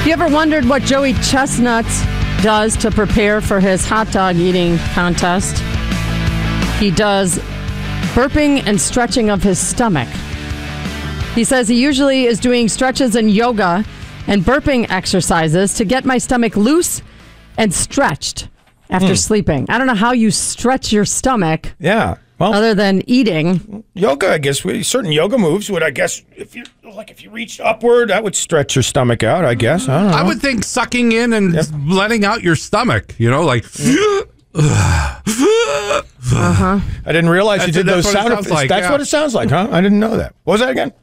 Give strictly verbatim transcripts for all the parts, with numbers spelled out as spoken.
You ever wondered what Joey Chestnut does to prepare for his hot dog eating contest? He does burping and stretching of his stomach. He says he usually is doing stretches and yoga and burping exercises to get my stomach loose and stretched after hmm. sleeping. I don't know how you stretch your stomach. Yeah. Well, other than eating. Yoga, I guess. Certain yoga moves would, I guess, if you like, if you reached upward, that would stretch your stomach out, I guess. I don't know. I would think sucking in and yep. letting out your stomach, you know, like. uh-huh. I didn't realize that's you did those sound effects. Like, that's yeah. what it sounds like, huh? I didn't know that. What was that again?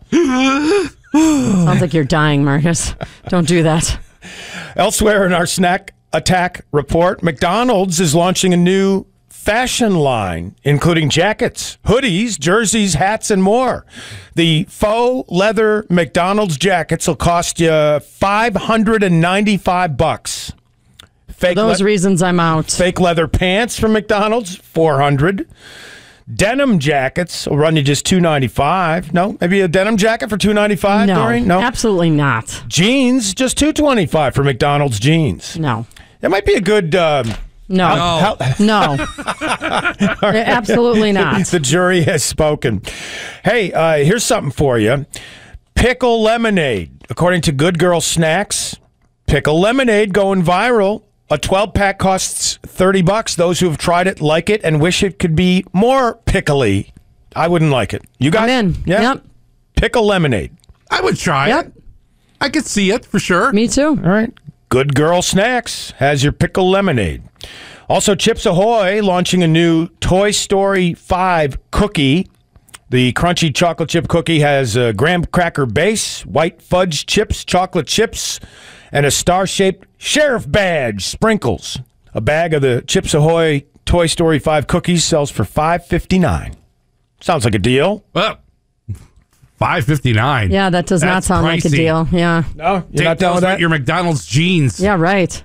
Sounds like you're dying, Marcus. Don't do that. Elsewhere in our snack attack report, McDonald's is launching a new fashion line, including jackets, hoodies, jerseys, hats, and more. The faux leather McDonald's jackets will cost you five hundred ninety-five bucks. Fake For those le- reasons, I'm out. Fake leather pants from McDonald's, four hundred. Denim jackets will run you just two ninety-five. No, maybe a denim jacket for two ninety-five. No, Doreen? No, absolutely not. Jeans, just two twenty-five for McDonald's jeans. No, that might be a good. Um, No. How, how, no. Right. Absolutely not. The jury has spoken. Hey, uh, here's something for you. Pickle lemonade. According to Good Girl Snacks, pickle lemonade going viral. A twelve-pack costs thirty bucks. Those who have tried it like it and wish it could be more pickly. I wouldn't like it. You guys? I'm in. Yeah? Yep. Pickle lemonade. I would try yep. it. I could see it for sure. Me too. All right. Good Girl Snacks has your pickle lemonade. Also, Chips Ahoy launching a new Toy Story five cookie. The crunchy chocolate chip cookie has a graham cracker base, white fudge chips, chocolate chips, and a star-shaped sheriff badge sprinkles. A bag of the Chips Ahoy Toy Story five cookies sells for five fifty-nine. Sounds like a deal. Well, five fifty-nine. Yeah, that does That's not sound pricey. like a deal. Yeah. No, you're Take not down with that? Your McDonald's jeans. Yeah, right.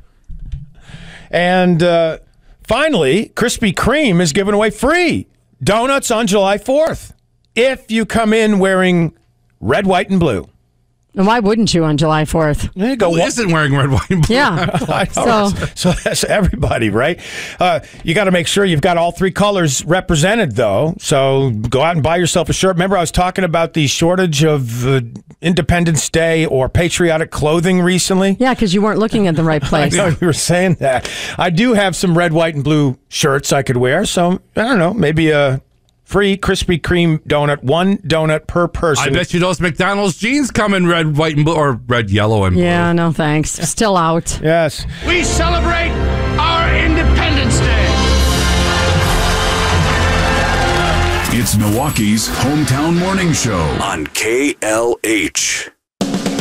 And uh, finally, Krispy Kreme is giving away free donuts on July fourth if you come in wearing red, white, and blue. And why wouldn't you on July fourth? There you go. Who isn't wearing red, white, and blue? Yeah. so, so that's everybody, right? Uh, you got to make sure you've got all three colors represented, though. So go out and buy yourself a shirt. Remember, I was talking about the shortage of uh, Independence Day or patriotic clothing recently? Yeah, because you weren't looking at the right place. I know you were saying that. I do have some red, white, and blue shirts I could wear. So I don't know, maybe a free Krispy Kreme donut, one donut per person. I bet you those McDonald's jeans come in red, white, and blue, or red, yellow, and blue. Yeah, no thanks. Still out. Yes. We celebrate our Independence Day. It's Milwaukee's hometown morning show on K L H.